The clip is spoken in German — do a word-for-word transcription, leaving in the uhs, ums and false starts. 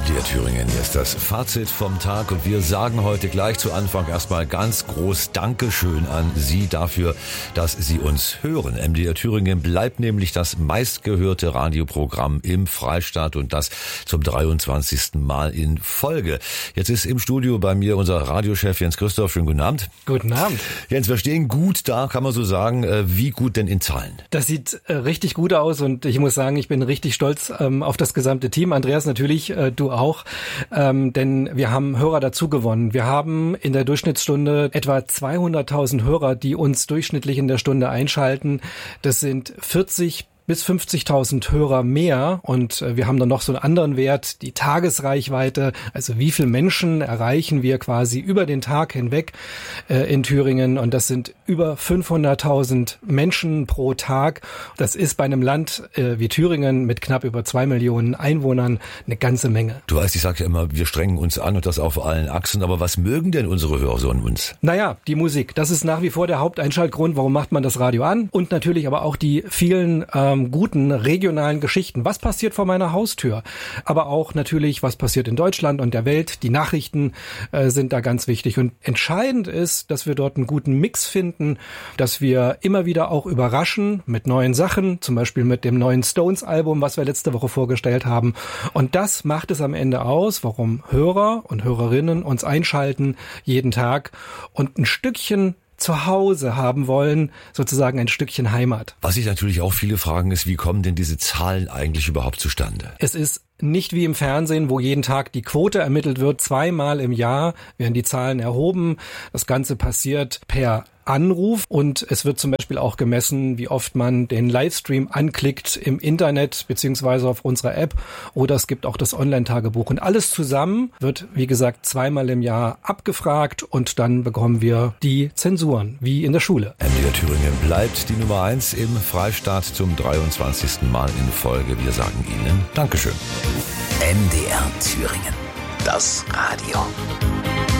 M D R Thüringen, hier ist das Fazit vom Tag und wir sagen heute gleich zu Anfang erstmal ganz groß Dankeschön an Sie dafür, dass Sie uns hören. M D R Thüringen bleibt nämlich das meistgehörte Radioprogramm im Freistaat und das zum dreiundzwanzigsten Mal in Folge. Jetzt ist im Studio bei mir unser Radiochef Jens Christoph. Schönen guten Abend. Guten Abend. Jens, wir stehen gut da, kann man so sagen. Wie gut denn in Zahlen? Das sieht äh, richtig gut aus und ich muss sagen, ich bin richtig stolz ähm, auf das gesamte Team. Andreas, natürlich, äh, du auch, ähm, denn wir haben Hörer dazu gewonnen. Wir haben in der Durchschnittsstunde etwa zweihunderttausend Hörer, die uns durchschnittlich in der Stunde einschalten. Das sind vierzig bis fünfzigtausend Hörer mehr und wir haben dann noch so einen anderen Wert, die Tagesreichweite, also wie viele Menschen erreichen wir quasi über den Tag hinweg äh, in Thüringen und das sind über fünfhunderttausend Menschen pro Tag. Das ist bei einem Land äh, wie Thüringen mit knapp über zwei Millionen Einwohnern eine ganze Menge. Du weißt, ich sage ja immer, wir strengen uns an und das auf allen Achsen, aber was mögen denn unsere Hörer so an uns? Naja, die Musik, das ist nach wie vor der Haupteinschaltgrund, warum macht man das Radio an und natürlich aber auch die vielen ähm, guten regionalen Geschichten. Was passiert vor meiner Haustür? Aber auch natürlich, was passiert in Deutschland und der Welt. Die Nachrichten äh, sind da ganz wichtig. Und entscheidend ist, dass wir dort einen guten Mix finden, dass wir immer wieder auch überraschen mit neuen Sachen, zum Beispiel mit dem neuen Stones-Album, was wir letzte Woche vorgestellt haben. Und das macht es am Ende aus, warum Hörer und Hörerinnen uns einschalten jeden Tag und ein Stückchen zu Hause haben wollen, sozusagen ein Stückchen Heimat. Was sich natürlich auch viele fragen ist, wie kommen denn diese Zahlen eigentlich überhaupt zustande? Es ist nicht wie im Fernsehen, wo jeden Tag die Quote ermittelt wird. Zweimal im Jahr werden die Zahlen erhoben. Das Ganze passiert per Anruf und es wird zum Beispiel auch gemessen, wie oft man den Livestream anklickt im Internet beziehungsweise auf unserer App oder es gibt auch das Online-Tagebuch und alles zusammen wird, wie gesagt, zweimal im Jahr abgefragt und dann bekommen wir die Zensuren, wie in der Schule. M D R Thüringen bleibt die Nummer eins im Freistaat zum dreiundzwanzigsten Mal in Folge. Wir sagen Ihnen Dankeschön. M D R Thüringen, das Radio.